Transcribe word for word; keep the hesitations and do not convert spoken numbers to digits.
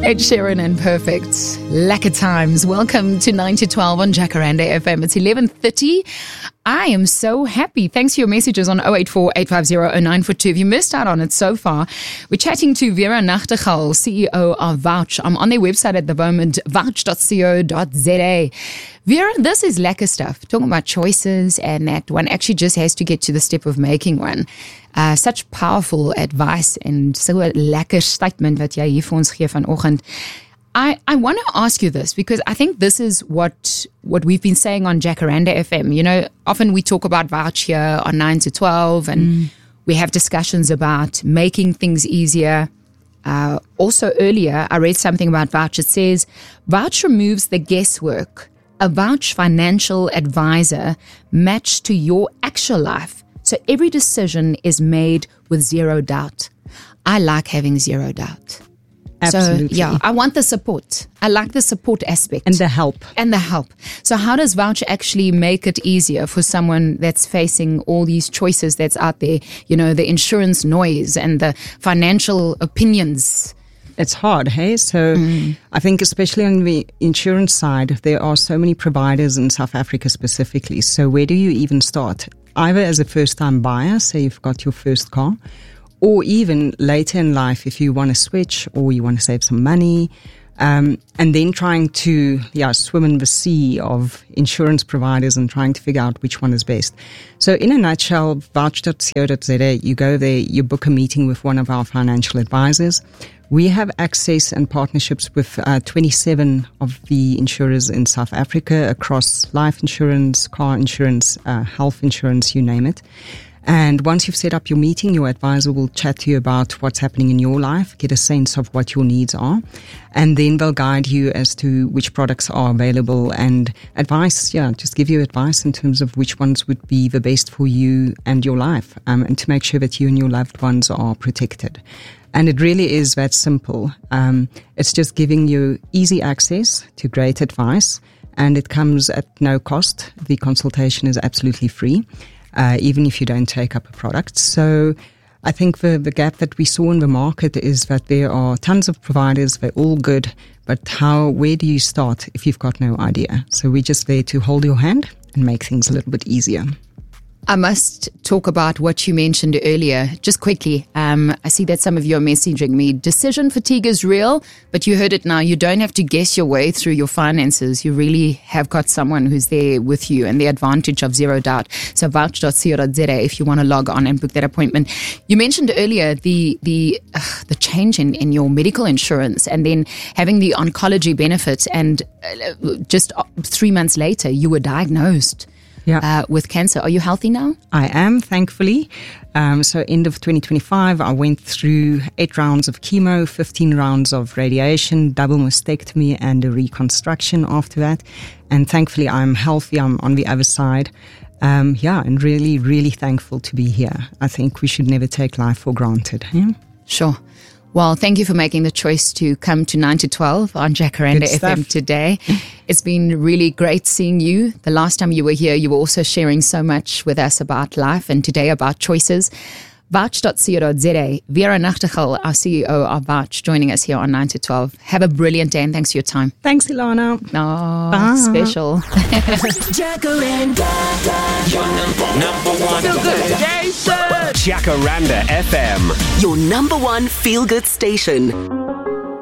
Ed Sheeran and Perfect. Lekker times. Welcome to nine to twelve on Jacaranda F M. It's eleven thirty. I am so happy. Thanks for your messages on oh eight four, eight five zero, oh nine four two. If you missed out on it so far, we're chatting to Vera Nachtigall, C E O of Vouch. I'm on their website at the moment, vouch dot co dot za. Vera, this is lekker stuff. Talking about choices and that one actually just has to get to the step of making one. Uh, such powerful advice and so a lekker statement wat jy hier vir ons gee vanoggend. I, I want to ask you this because I think this is what what we've been saying on Jacaranda F M. You know, often we talk about Vouch here on nine to twelve and mm. we have discussions about making things easier. Uh, also earlier, I read something about Vouch. It says, Vouch removes the guesswork. A Vouch financial advisor matched to your actual life. So every decision is made with zero doubt. I like having zero doubt. Absolutely. So, yeah, I want the support. I like the support aspect. And the help. And the help. So how does Vouch actually make it easier for someone that's facing all these choices that's out there? You know, the insurance noise and the financial opinions. It's hard, hey? So mm. I think especially on the insurance side, there are so many providers in South Africa specifically. So where do you even start? Either as a first-time buyer, say you've got your first car, or even later in life if you want to switch or you want to save some money, um, and then trying to yeah swim in the sea of insurance providers and trying to figure out which one is best. So in a nutshell, vouch dot co dot za, you go there, you book a meeting with one of our financial advisors. We have access and partnerships with uh, twenty-seven of the insurers in South Africa across life insurance, car insurance, uh, health insurance, you name it. And once you've set up your meeting, your advisor will chat to you about what's happening in your life, get a sense of what your needs are, and then they'll guide you as to which products are available and advice, yeah, just give you advice in terms of which ones would be the best for you and your life, um, and to make sure that you and your loved ones are protected. And it really is that simple. Um, it's just giving you easy access to great advice, and it comes at no cost. The consultation is absolutely free. Uh, even if you don't take up a product. So I think the, the gap that we saw in the market is that there are tons of providers, they're all good, but how, where do you start if you've got no idea? So we're just there to hold your hand and make things a little bit easier. I must talk about what you mentioned earlier, just quickly. Um, I see that some of you are messaging me. Decision fatigue is real, but you heard it now. You don't have to guess your way through your finances. You really have got someone who's there with you, and the advantage of zero doubt. So vouch dot co dot za if you want to log on and book that appointment. You mentioned earlier the the uh, the change in, in your medical insurance and then having the oncology benefits, and uh, just three months later you were diagnosed. Yeah. Uh, with cancer. Are you healthy now? I am, thankfully. Um, so end of twenty twenty-five, I went through eight rounds of chemo, fifteen rounds of radiation, double mastectomy, and a reconstruction after that. And thankfully, I'm healthy. I'm on the other side. Um, yeah, and really, really thankful to be here. I think we should never take life for granted. Yeah? Sure. Well, thank you for making the choice to come to nine to twelve on Jacaranda F M today. It's been really great seeing you. The last time you were here, you were also sharing so much with us about life, and today about choices. vouch dot co dot za. Vera Nachtigall, our C E O of Vouch, joining us here on nine to twelve. Have a brilliant day and thanks for your time. Thanks, Ilana. Oh, Bye. Special. Jacaranda, your number, number one feel-good station. Jacaranda F M, your number one feel-good station.